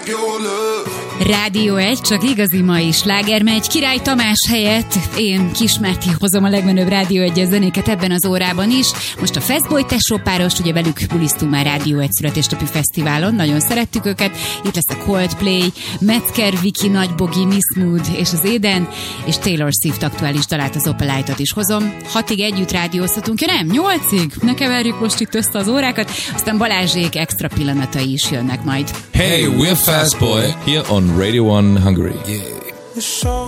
Rádió 1, csak igazi mai sláger megy. Király Tamás helyett én, Kismáti, hozom a legmenőbb Rádió 1 zenéket ebben az órában is. Most a Fastboy tesópárost, ugye velük bulisztunk már Rádió 1 születésnapi fesztiválon, nagyon szerettük őket. Itt lesz a Coldplay, Metzger, Viki, Nagy Bogi, Miss Mood és az Éden, és Taylor Swift aktuális dalát, az Opelite-ot is hozom. 6-ig együtt rádiózhatunk, ja nem, 8-ig, ne keverjük most itt össze az órákat, aztán Balázsék extra pillanatai is jönnek majd. Hey, we're Fastboy here on Radio 1 Hungary. Yeah.